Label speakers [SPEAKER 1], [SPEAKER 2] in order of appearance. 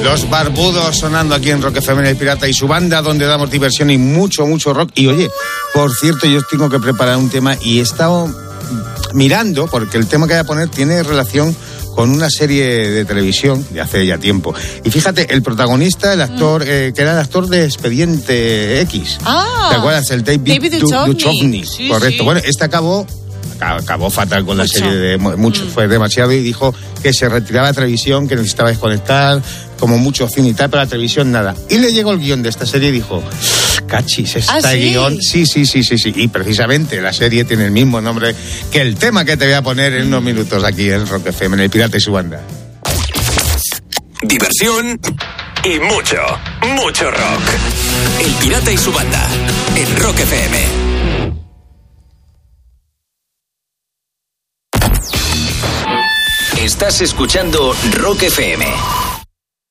[SPEAKER 1] Los Barbudos sonando aquí en Rock FM, El Pirata y su banda, donde damos diversión y mucho rock. Y oye, por cierto, yo tengo que preparar un tema y he estado mirando, porque el tema que voy a poner tiene relación con una serie de televisión de hace ya tiempo. Y fíjate, el protagonista, el actor, que era el actor de Expediente X. ¿Te acuerdas? El David Duchovny. Sí, correcto. Sí. Bueno, acabó fatal con la serie, fue demasiado, y dijo que se retiraba de televisión, que necesitaba desconectar, como mucho cine y tal, pero la televisión nada. Y le llegó el guión de esta serie y dijo, cachis, guión, sí. Y precisamente la serie tiene el mismo nombre que el tema que te voy a poner en unos minutos aquí en Rock FM, en El Pirata y su banda.
[SPEAKER 2] Diversión y mucho rock. El Pirata y su banda, en Rock FM. Estás escuchando Rock FM.